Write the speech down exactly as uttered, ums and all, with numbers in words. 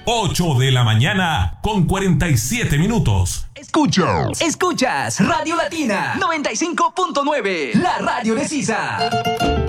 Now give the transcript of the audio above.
ocho de la mañana con cuarenta y siete minutos. Escuchas, escuchas Radio Latina noventa y cinco punto nueve, la radio de Sisa.